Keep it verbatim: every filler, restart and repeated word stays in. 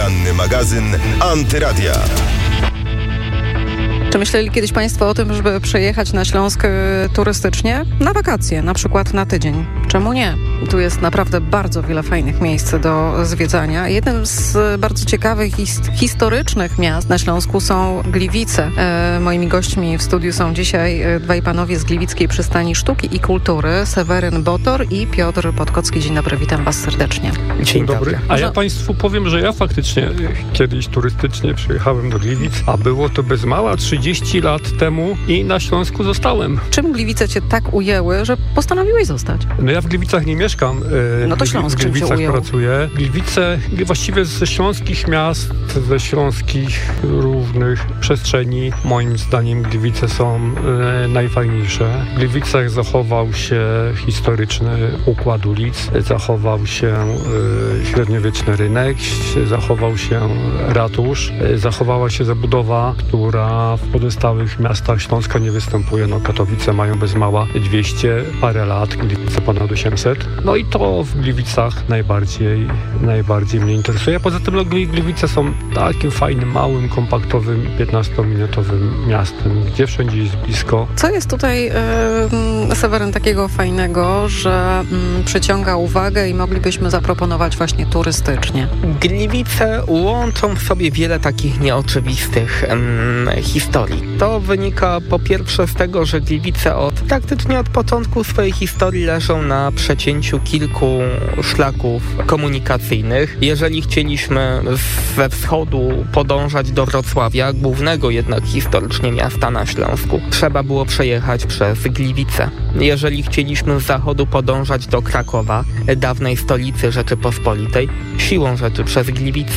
Poranny magazyn Antyradia. Czy myśleli kiedyś Państwo o tym, żeby przyjechać na Śląsk turystycznie? Na wakacje, na przykład na tydzień. Czemu nie? Tu jest naprawdę bardzo wiele fajnych miejsc do zwiedzania. Jednym z bardzo ciekawych i historycznych miast na Śląsku są Gliwice. E, moimi gośćmi w studiu są dzisiaj dwaj panowie z Gliwickiej Przystani Sztuki i Kultury, Seweryn Botor i Piotr Podkocki. Dzień dobry, witam Was serdecznie. Dzień dobry. A ja Państwu powiem, że ja faktycznie kiedyś turystycznie przyjechałem do Gliwic, a było to bez mała trzydzieści lat temu i na Śląsku zostałem. Czym Gliwice Cię tak ujęły, że postanowiłeś zostać? No ja w Gliwicach nie mieszkam. No to Śląsk w Gliwicach czym cię ujęł? pracuję. Gliwice właściwie ze śląskich miast, ze śląskich różnych przestrzeni, moim zdaniem Gliwice są e, najfajniejsze. W Gliwicach zachował się historyczny układ ulic, zachował się e, średniowieczny rynek, zachował się ratusz, e, zachowała się zabudowa, która w pozostałych miastach Śląska nie występuje. No Katowice mają bez mała dwieście parę lat, Gliwice ponad osiemset. No i to w Gliwicach najbardziej, najbardziej mnie interesuje. Poza tym no, Gliwice są takim fajnym, małym, kompaktowym, piętnastominutowym miastem, gdzie wszędzie jest blisko. Co jest tutaj, yy, Seweryn, takiego fajnego, że yy, przyciąga uwagę i moglibyśmy zaproponować właśnie turystycznie? Gliwice łączą w sobie wiele takich nieoczywistych um, historii. To wynika po pierwsze z tego, że Gliwice od praktycznie od początku swojej historii leżą na przecięciu kilku szlaków komunikacyjnych. Jeżeli chcieliśmy ze wschodu podążać do Wrocławia, głównego jednak historycznie miasta na Śląsku, trzeba było przejechać przez Gliwice. Jeżeli chcieliśmy z zachodu podążać do Krakowa, dawnej stolicy Rzeczypospolitej, siłą rzeczy przez Gliwice